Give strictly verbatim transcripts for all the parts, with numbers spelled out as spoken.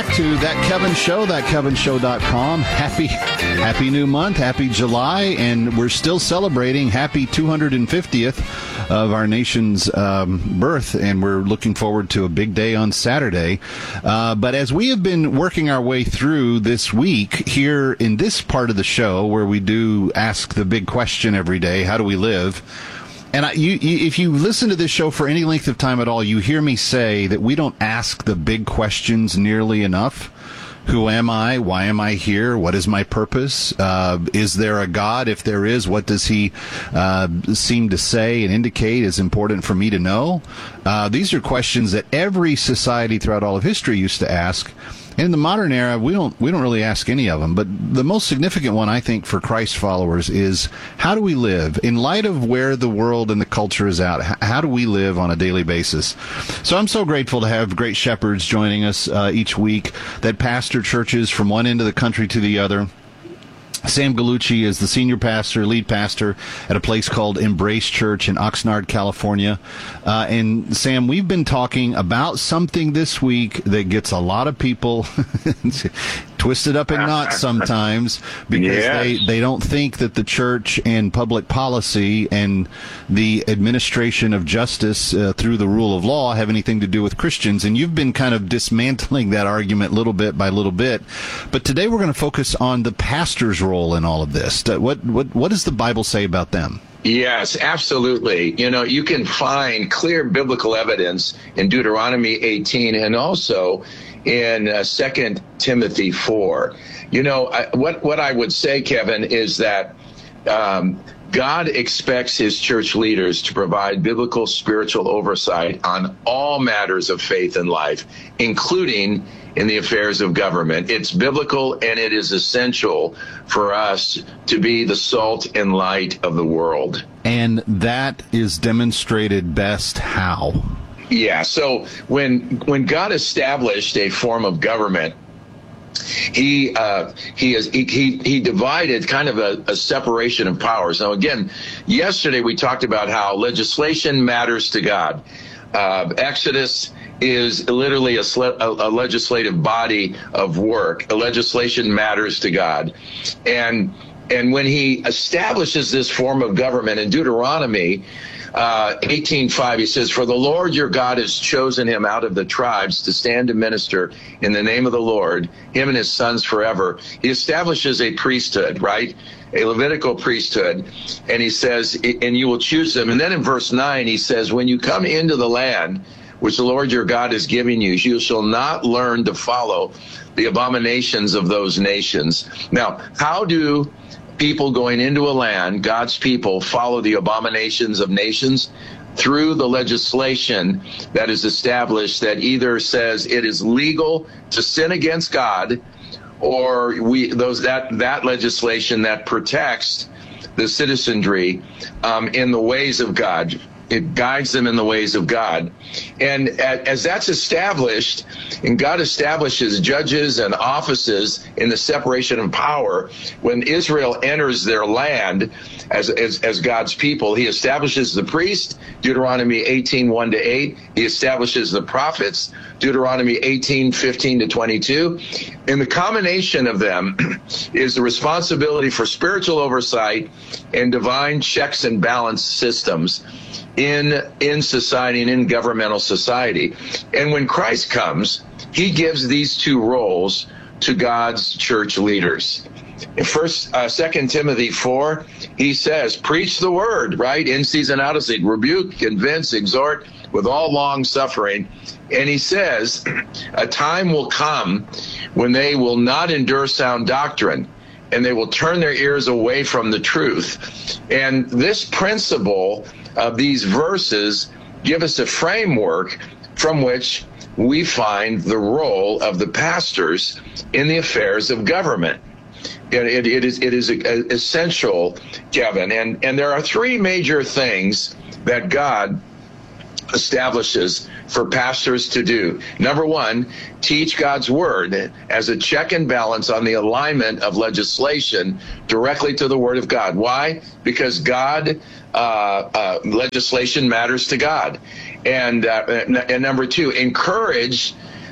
to That Kevin Show, that kevin show dot com. Happy, happy new month, happy July, and we're still celebrating happy two hundred fiftieth of our nation's um, birth, and we're looking forward to a big day on Saturday. Uh, but as we have been working our way through this week here in this part of the show where we do ask the big question every day, how do we live? And I, you, you, if you listen to this show for any length of time at all, you hear me say that we don't ask the big questions nearly enough. Who am I? Why am I here? What is my purpose? Uh, is there a God? If there is, what does he uh, seem to say and indicate is important for me to know? Uh, these are questions that every society throughout all of history used to ask. In the modern era, we don't we don't really ask any of them. But the most significant one, I think, for Christ followers is, how do we live? In light of where the world and the culture is at, how do we live on a daily basis? So I'm so grateful to have great shepherds joining us uh, each week that pastor churches from one end of the country to the other. Sam Gallucci is the senior pastor, lead pastor at a place called Embrace Church in Oxnard, California. Uh, and Sam, we've been talking about something this week that gets a lot of people twisted up in knots sometimes because yes. they, they don't think that the church and public policy and the administration of justice uh, through the rule of law have anything to do with Christians. And you've been kind of dismantling that argument little bit by little bit. But today we're going to focus on the pastor's role in all of this. What, what, what does the Bible say about them? Yes, absolutely. You know, you can find clear biblical evidence in Deuteronomy eighteen and also in uh, Second Timothy four. You know, I, what, what I would say, Kevin, is that um, God expects his church leaders to provide biblical spiritual oversight on all matters of faith and life, including in the affairs of government. It's biblical, and it is essential for us to be the salt and light of the world. And that is demonstrated best how? Yeah, so when when God established a form of government, He uh, he is he, he he divided kind of a, a separation of powers. Now, again, yesterday we talked about how legislation matters to God. Uh, Exodus is literally a, a, a legislative body of work. A legislation matters to God, and and when He establishes this form of government in Deuteronomy Uh, eighteen five, he says, "For the Lord your God has chosen him out of the tribes to stand and minister in the name of the Lord, him and his sons forever." He establishes a priesthood, right? A Levitical priesthood. And he says, and you will choose them. And then in verse nine, he says, "When you come into the land which the Lord your God is giving you, you shall not learn to follow the abominations of those nations." Now, how do people going into a land, God's people, follow the abominations of nations? Through the legislation that is established that either says it is legal to sin against God, or we those that that legislation that protects the citizenry um, in the ways of God. It guides them in the ways of God. And as that's established, and God establishes judges and offices in the separation of power, when Israel enters their land as, as, as God's people, he establishes the priest, Deuteronomy eighteen one to eight. He establishes the prophets, Deuteronomy eighteen fifteen to twenty-two. And the combination of them is the responsibility for spiritual oversight and divine checks and balance systems in in society and in governmental society. And when Christ comes, he gives these two roles to God's church leaders. In first uh, Second Timothy four, he says, "Preach the word," right? In season, out of season, rebuke, convince, exhort with all long suffering. And he says, "A time will come when they will not endure sound doctrine, and they will turn their ears away from the truth." And this principle of these verses give us a framework from which we find the role of the pastors in the affairs of government. It, it, it is it is essential, Kevin, and and there are three major things that God establishes for pastors to do. Number one, teach God's word as a check and balance on the alignment of legislation directly to the word of God. Why? Because God, uh, uh, legislation matters to God. And, uh, and number two, encourage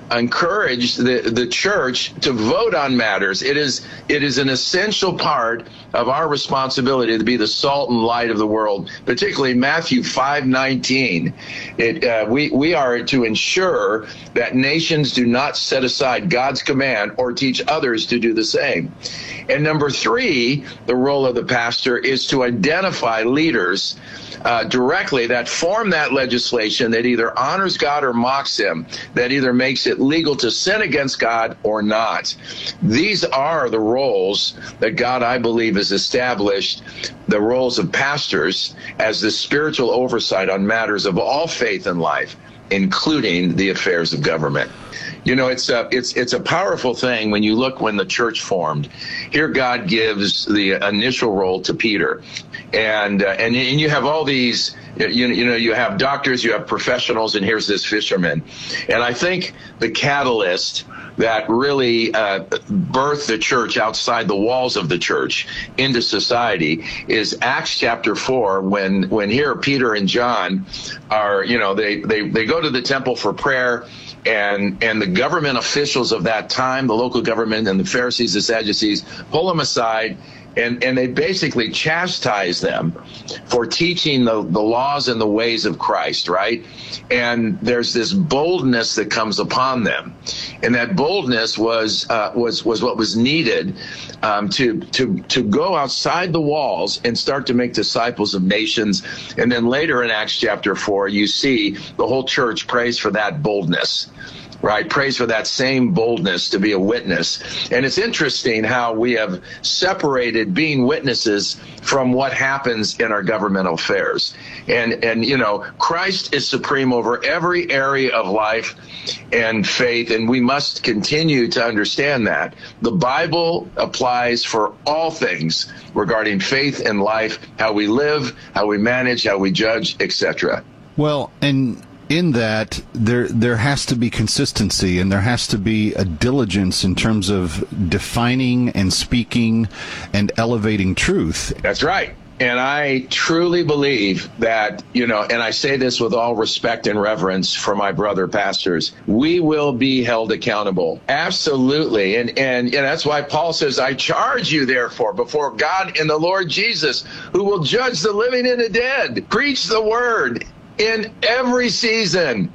encourage the, the church to vote on matters. It is it is an essential part of our responsibility to be the salt and light of the world, particularly Matthew five nineteen. It, uh, we, we are to ensure that nations do not set aside God's command or teach others to do the same. And number three, the role of the pastor is to identify leaders uh, directly that form that legislation that either honors God or mocks him, that either makes it legal to sin against God or not. These are the roles that God, I believe, has established, the roles of pastors as the spiritual oversight on matters of all faith and life, including the affairs of government. You know, it's a, it's, it's a powerful thing when you look when the church formed. Here God gives the initial role to Peter. And, uh, and, and you have all these, you, you know, you have doctors, you have professionals, and here's this fisherman. And I think the catalyst that really uh, birthed the church outside the walls of the church into society is Acts chapter four, when when here Peter and John are, you know, they, they, they go to the temple for prayer. And and the government officials of that time, the local government and the Pharisees, the Sadducees, pull them aside, and, and they basically chastise them for teaching the, the laws and the ways of Christ, right? And there's this boldness that comes upon them. And that boldness was uh, was was what was needed um, to to to go outside the walls and start to make disciples of nations. And then later in Acts chapter four, you see the whole church prays for that boldness. Right, prays for that same boldness to be a witness. And it's interesting how we have separated being witnesses from what happens in our governmental affairs. And, and you know, Christ is supreme over every area of life and faith, and we must continue to understand that. The Bible applies for all things regarding faith and life, how we live, how we manage, how we judge, et cetera. Well, and in that, there there has to be consistency, and there has to be a diligence in terms of defining and speaking and elevating truth. That's right. And I truly believe that, you know, and I say this with all respect and reverence for my brother pastors, we will be held accountable. Absolutely. And, and, and that's why Paul says, I charge you, therefore, before God and the Lord Jesus, who will judge the living and the dead. Preach the word in every season.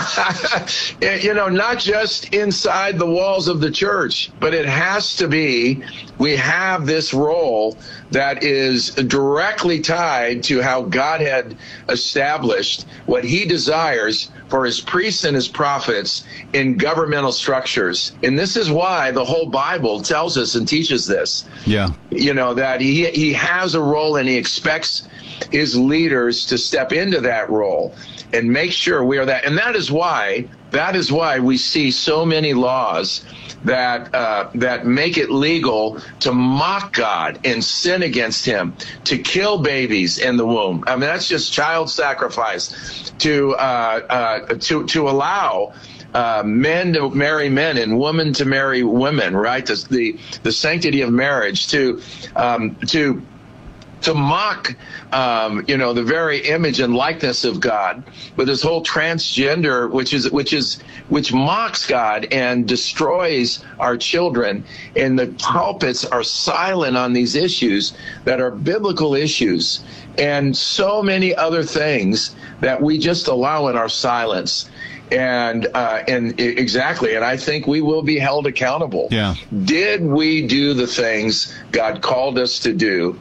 You know, not just inside the walls of the church, but it has to be, we have this role that is directly tied to how God had established what he desires for his priests and his prophets in governmental structures. And this is why the whole Bible tells us and teaches this. Yeah. You know, that he he has a role, and he expects his leaders to step into that role and make sure we are that. And that is why, that is why we see so many laws that uh, that make it legal to mock God and sin against him, to kill babies in the womb. I mean, that's just child sacrifice. To uh, uh, to to allow Uh, men to marry men and women to marry women, right? The the, the sanctity of marriage, to um, to to mock, um, you know, the very image and likeness of God, with this whole transgender, which is which is which mocks God and destroys our children. And the pulpits are silent on these issues that are biblical issues, and so many other things that we just allow in our silence. And uh, and exactly, and I think we will be held accountable. Yeah. Did we do the things God called us to do,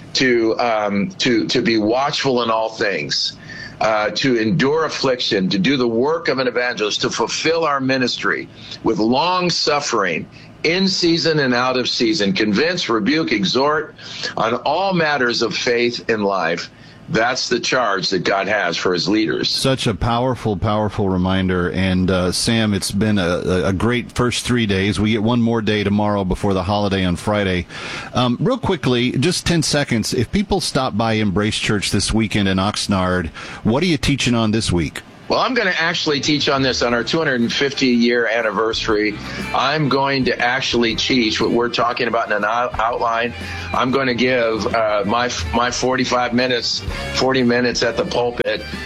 to um, to to be watchful in all things, uh, to endure affliction, to do the work of an evangelist, to fulfill our ministry with long suffering, in season and out of season, convince, rebuke, exhort on all matters of faith and life? That's the charge that God has for his leaders. Such a powerful, powerful reminder. And uh, Sam, it's been a, a great first three days. We get one more day tomorrow before the holiday on Friday. Um, real quickly, just ten seconds. If people stop by Embrace Church this weekend in Oxnard, what are you teaching on this week? Well, I'm going to actually teach on this on our two hundred fifty year anniversary. I'm going to actually teach what we're talking about in an outline. I'm going to give uh, my my forty-five minutes, forty minutes at the pulpit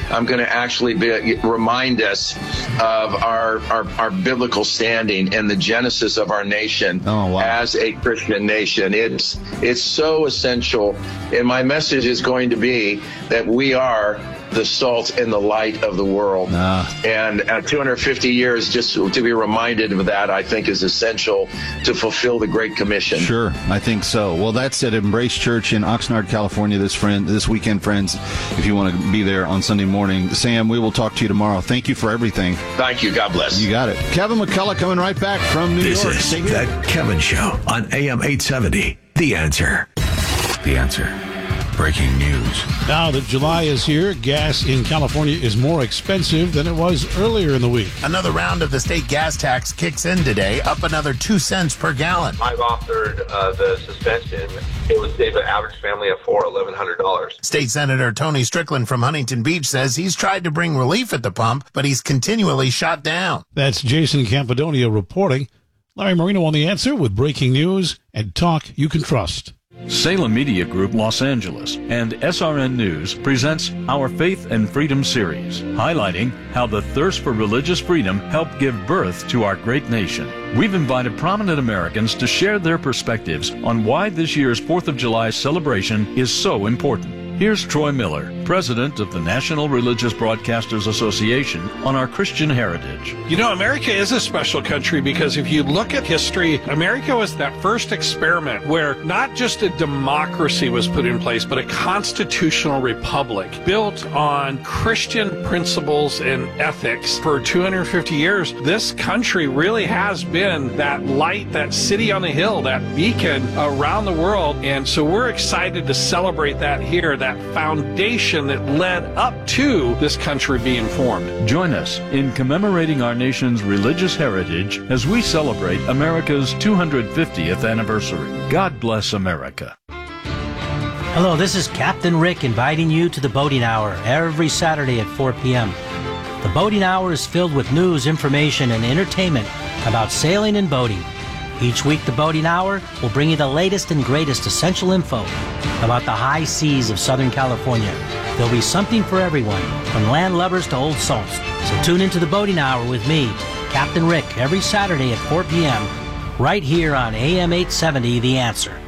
I'm going to actually be, remind us of our, our our biblical standing and the genesis of our nation oh, wow. as a Christian nation. It's it's so essential, and my message is going to be that we are the salt and the light of the world. Ah. And at two hundred fifty years, just to be reminded of that, I think is essential to fulfill the Great Commission. Sure, I think so. Well, that's at Embrace Church in Oxnard, California this friend this weekend, friends, if you want to be there on Sunday morning. Sam, we will talk to you tomorrow. Thank you for everything. Thank you. God bless. You got it. Kevin McCullough coming right back from New this York. This is The Kevin Show on A M eight seventy. The Answer. The Answer. Breaking news. Now that July is here, gas in California is more expensive than it was earlier in the week. Another round of the state gas tax kicks in today, up another two cents per gallon. I've offered uh, the suspension. It would save an average family of four, eleven hundred dollars. State Senator Tony Strickland from Huntington Beach says he's tried to bring relief at the pump, but he's continually shot down. That's Jason Campidonia reporting. Larry Marino on The Answer with breaking news and talk you can trust. Salem Media Group Los Angeles and S R N News presents our Faith and Freedom series, highlighting how the thirst for religious freedom helped give birth to our great nation. We've invited prominent Americans to share their perspectives on why this year's fourth of July celebration is so important. Here's Troy Miller, president of the National Religious Broadcasters Association, on our Christian heritage. You know, America is a special country because if you look at history, America was that first experiment where not just a democracy was put in place, but a constitutional republic built on Christian principles and ethics. For two hundred fifty years, this country really has been that light, that city on the hill, that beacon around the world. And so we're excited to celebrate that here, that foundation that led up to this country being formed. Join us in commemorating our nation's religious heritage as we celebrate America's two hundred fiftieth anniversary. God bless America. Hello, this is Captain Rick inviting you to the Boating Hour every Saturday at four p.m. The Boating Hour is filled with news, information, and entertainment about sailing and boating. Each week, the Boating Hour will bring you the latest and greatest essential info about the high seas of Southern California. There'll be something for everyone, from land lovers to old salts. So tune into the Boating Hour with me, Captain Rick, every Saturday at four p.m., right here on A M eight seventy, The Answer.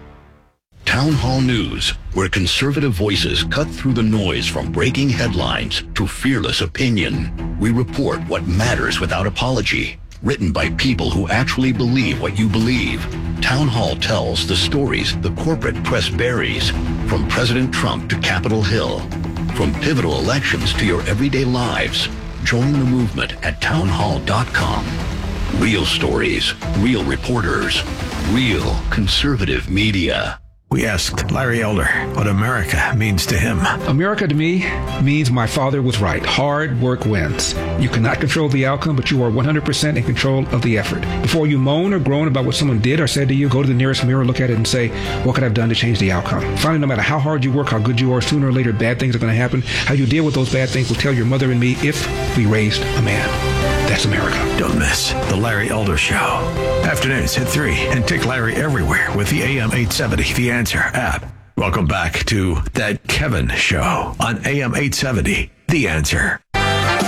Town Hall News, where conservative voices cut through the noise from breaking headlines to fearless opinion. We report what matters without apology. Written by people who actually believe what you believe. Town Hall tells the stories the corporate press buries, from President Trump to Capitol Hill, from pivotal elections to your everyday lives. Join the movement at town hall dot com. Real stories, real reporters, real conservative media. We asked Larry Elder what America means to him. America to me means my father was right. Hard work wins. You cannot control the outcome, but you are one hundred percent in control of the effort. Before you moan or groan about what someone did or said to you, go to the nearest mirror, look at it, and say, what could I have done to change the outcome? Finally, no matter how hard you work, how good you are, sooner or later, bad things are going to happen. How you deal with those bad things will tell your mother and me if we raised a man. That's America. Don't miss The Larry Elder Show. Afternoons at three, and take Larry everywhere with the A M eight seventy The Answer app. Welcome back to That Kevin Show on A M eight seventy The Answer.